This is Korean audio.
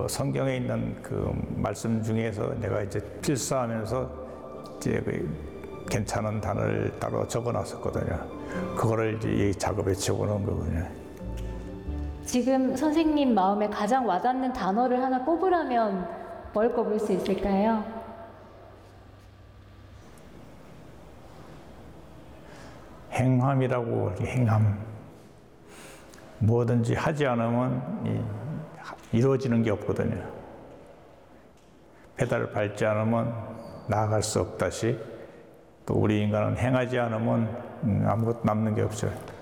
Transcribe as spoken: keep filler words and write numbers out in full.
그 성경에 있는 그 말씀 중에서 내가 이제 필사하면서 이제 그 괜찮은 단어를 따로 적어놨었거든요. 그거를 이제 이 작업에 적어놓은 거거든요. 지금 선생님 마음에 가장 와닿는 단어를 하나 꼽으라면 뭘 꼽을 수 있을까요? 행함이라고, 행함. 뭐든지 하지 않으면 이루어지는 게 없거든요. 페달을 밟지 않으면 나아갈 수 없다시, 또 우리 인간은 행하지 않으면 아무것도 남는 게 없어요.